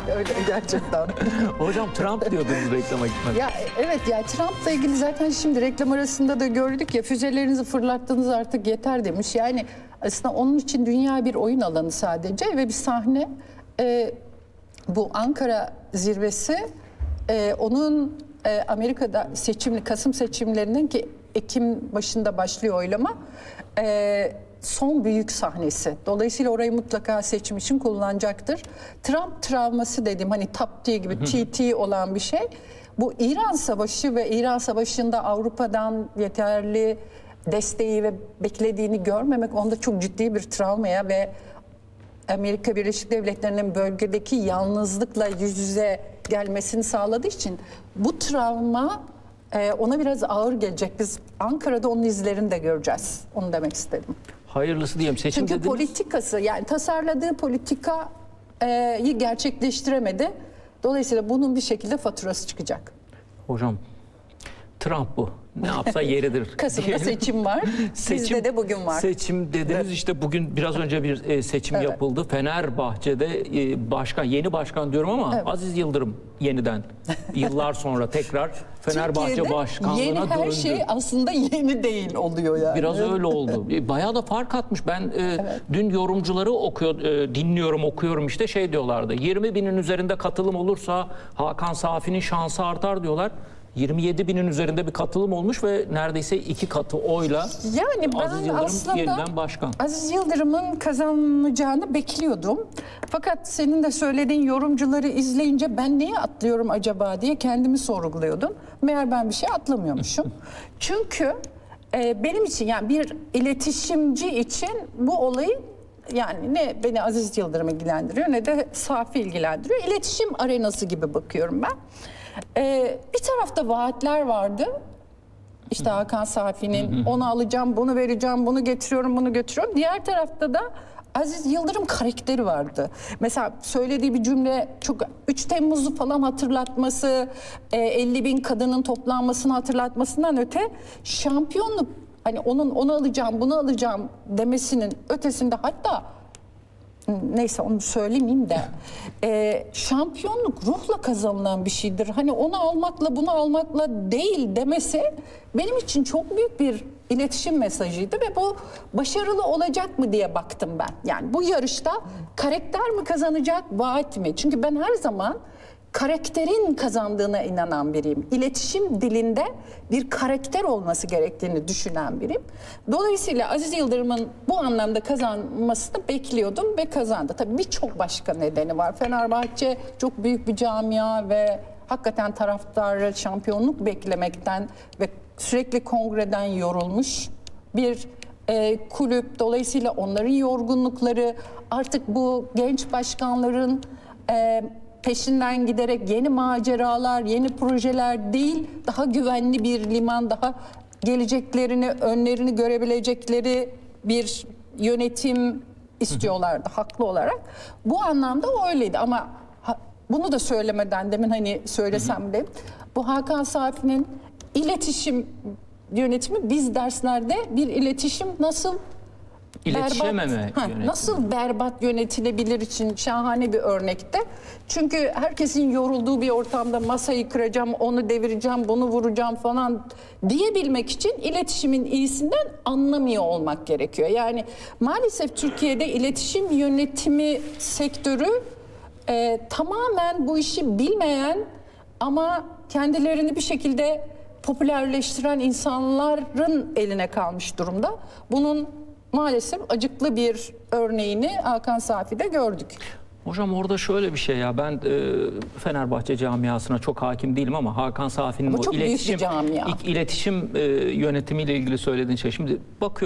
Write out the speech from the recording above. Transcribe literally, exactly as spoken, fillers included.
öyle gerçekten. Hocam Trump diyordunuz reklama gitmeden. Ya evet ya Trump'la ilgili zaten şimdi reklam arasında da gördük ya, füzelerinizi fırlattınız artık yeter demiş. Yani aslında onun için dünya bir oyun alanı sadece ve bir sahne. Ee, bu Ankara zirvesi e, onun e, Amerika'da seçimli Kasım seçimlerinin, ki Ekim başında başlıyor oylama, e, son büyük sahnesi. Dolayısıyla orayı mutlaka seçim için kullanacaktır. Trump travması dediğim, hani T A P T gibi T T olan bir şey. Bu İran Savaşı ve İran Savaşı'nda Avrupa'dan yeterli desteği ve beklediğini görmemek onda çok ciddi bir travmaya ve Amerika Birleşik Devletleri'nin bölgedeki yalnızlıkla yüz yüze gelmesini sağladığı için bu travma e, ona biraz ağır gelecek. Biz Ankara'da onun izlerini de göreceğiz. Onu demek istedim. Hayırlısı diyeyim. Seçim Çünkü dediniz. politikası, yani tasarladığı politikayı gerçekleştiremedi. Dolayısıyla bunun bir şekilde faturası çıkacak. Hocam Trump bu. Ne yapsa yeridir. Kasım'da seçim var. Seçim, Bizde de bugün var. Seçim dediniz, Evet. işte bugün biraz önce bir e, seçim Evet. yapıldı. Fenerbahçe'de e, başkan, yeni başkan diyorum ama Evet. Aziz Yıldırım yeniden yıllar sonra tekrar Fenerbahçe Türkiye'de başkanlığına yeni her döndü. şey aslında yeni değil oluyor yani. Biraz öyle oldu. E, Bayağı da fark atmış. Ben e, Evet. dün yorumcuları okuyor, e, dinliyorum, okuyorum, işte şey diyorlardı. yirmi binin üzerinde katılım olursa Hakan Safi'nin şansı artar diyorlar. yirmi yedi binin üzerinde bir katılım olmuş ve neredeyse iki katı oyla Yani ben Aziz Yıldırım aslında yeniden başkan. Aziz Yıldırım'ın kazanacağını bekliyordum. Fakat senin de söylediğin yorumcuları izleyince ben niye atlıyorum acaba diye kendimi sorguluyordum. Meğer ben bir şey atlamıyormuşum. Çünkü e, benim için, yani bir iletişimci için bu olayı, yani ne beni Aziz Yıldırım ilgilendiriyor ne de Safi ilgilendiriyor. İletişim arenası gibi bakıyorum ben. Ee, bir tarafta vaatler vardı. İşte Hakan Safi'nin onu alacağım, bunu vereceğim, bunu getiriyorum, bunu götürüyorum. Diğer tarafta da Aziz Yıldırım karakteri vardı. Mesela söylediği bir cümle çok, üç Temmuz'u falan hatırlatması, elli bin kadının toplanmasını hatırlatmasından öte şampiyonluk, hani onun onu alacağım, bunu alacağım demesinin ötesinde, hatta neyse onu söylemeyeyim de e, şampiyonluk ruhla kazanılan bir şeydir. Hani onu almakla bunu almakla değil demesi benim için çok büyük bir iletişim mesajıydı ve bu başarılı olacak mı diye baktım ben. Yani bu yarışta karakter mi kazanacak, vaat mi? Çünkü ben her zaman karakterin kazandığına inanan biriyim. İletişim dilinde bir karakter olması gerektiğini düşünen biriyim. Dolayısıyla Aziz Yıldırım'ın bu anlamda kazanmasını bekliyordum ve kazandı. Tabii birçok başka nedeni var. Fenerbahçe çok büyük bir camia ve hakikaten taraftarı şampiyonluk beklemekten ve sürekli kongreden yorulmuş bir e, kulüp. Dolayısıyla onların yorgunlukları, artık bu genç başkanların e, peşinden giderek yeni maceralar, yeni projeler değil, daha güvenli bir liman, daha geleceklerini, önlerini görebilecekleri bir yönetim istiyorlardı haklı olarak. Bu anlamda öyleydi ama ha, bunu da söylemeden demin hani söylesem de, bu Hakan Safi'nin iletişim yönetimi, biz derslerde bir iletişim nasıl İletişememe berbat, ha, yönetimi. nasıl berbat yönetilebilir için şahane bir örnekte. Çünkü herkesin yorulduğu bir ortamda masayı kıracağım, onu devireceğim, bunu vuracağım falan diyebilmek için iletişimin iyisinden anlamıyor olmak gerekiyor. Yani maalesef Türkiye'de iletişim yönetimi sektörü e, tamamen bu işi bilmeyen ama kendilerini bir şekilde popülerleştiren insanların eline kalmış durumda. Bunun maalesef acıklı bir örneğini Hakan Safi'de gördük. Hocam orada şöyle bir şey ya, ben e, Fenerbahçe camiasına çok hakim değilim ama Hakan Safi'nin Bu o çok büyük bir iletişim camia. ilk iletişim e, yönetimiyle ilgili söylediğin şey, şimdi bakıyorum